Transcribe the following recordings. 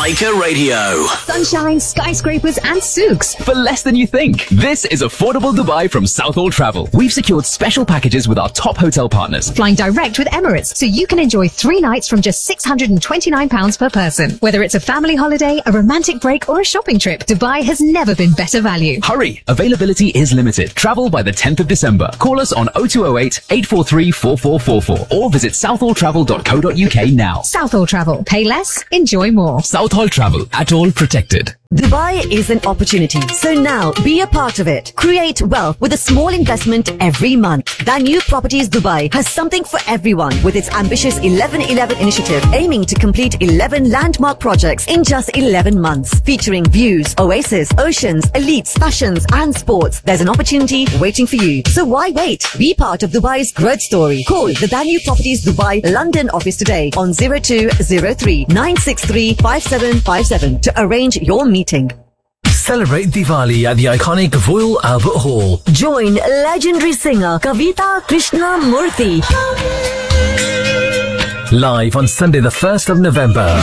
Laker Radio. Sunshine, skyscrapers and souks. For less than you think. This is Affordable Dubai from Southall Travel. We've secured special packages with our top hotel partners. Flying direct with Emirates, so you can enjoy 3 nights from just £629 per person. Whether it's a family holiday, a romantic break or a shopping trip, Dubai has never been better value. Hurry! Availability is limited. Travel by the 10th of December. Call us on 0208 843 4444 or visit southalltravel.co.uk now. Southall Travel. Pay less, enjoy more. Southall Travel. At all protected. Dubai is an opportunity, so now be a part of it. Create wealth with a small investment every month. Danube Properties Dubai has something for everyone with its ambitious 11-11 initiative aiming to complete 11 landmark projects in just 11 months. Featuring views, oasis, oceans, elites, fashions and sports. There's an opportunity waiting for you. So why wait? Be part of Dubai's growth story. Call the Danube Properties Dubai London office today on 0203 963 5757 to arrange your meeting. Celebrate Diwali at the iconic Royal Albert Hall. Join legendary singer Kavita Krishnamurthy Live on Sunday the 1st of November.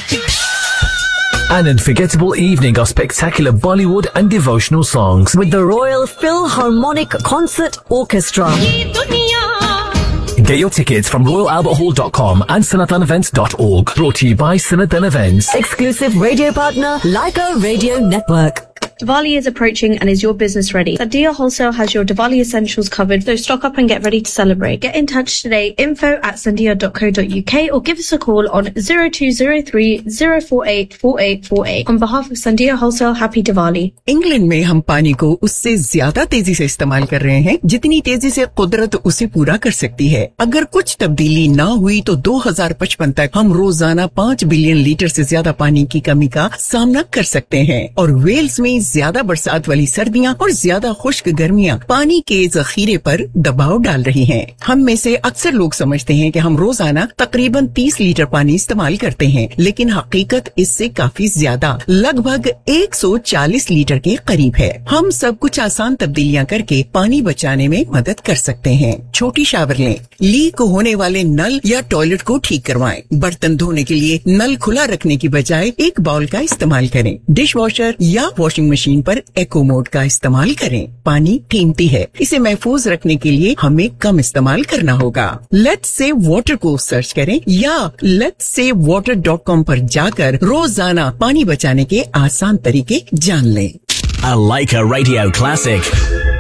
An unforgettable evening of spectacular Bollywood and devotional songs with the Royal Philharmonic Concert Orchestra. Get your tickets from royalalberthall.com and sanatanevents.org. Brought to you by Sanatan Events. Exclusive radio partner, Leica Radio Network. Diwali is approaching and is your business ready? Sandia Wholesale has your Diwali essentials covered, so stock up and get ready to celebrate. Get in touch today, info@sandia.co.uk or give us a call on 0203 048 4848. On behalf of Sandia Wholesale, happy Diwali. England में हम पानी को उससे ज्यादा तेजी से इस्तेमाल कर रहे हैं जितनी तेजी से कुदरत उसे पूरा कर सकती है। अगर कुछ तब्दीली ना हुई तो 2055 तक हम रोजाना 5 बिलियन लीटर से ज्यादा पानी की कमी का सामना कर सकते हैं। और वेल्स में ज्यादा बरसात वाली सर्दियां और ज्यादा खुश्क गर्मियां पानी के जखीरे पर दबाव डाल रही हैं। हम में से अक्सर लोग समझते हैं कि हम रोजाना तकरीबन 30 लीटर पानी इस्तेमाल करते हैं, लेकिन हकीकत इससे काफी ज्यादा, लगभग 140 लीटर के करीब है। हम सब कुछ आसान तब्दीलियां करके पानी बचाने में मदद कर सकते हैं। छोटी शावर लें, लीक होने वाले नल या टॉयलेट को ठीक करवाएं। बर्तन धोने के लिए नल खुला रखने की बजाय एक बाउल का इस्तेमाल करें। डिश वॉशर या वॉशिंग मशीन पर एको मोड का इस्तेमाल करें। पानी कीमती है, इसे महफूज रखने के लिए हमें कम इस्तेमाल करना होगा। लेट्स सेव वाटर को सर्च करें या letssavewater.com पर जाकर रोजाना पानी बचाने के आसान तरीके जान लें। A Laker Radio Classic.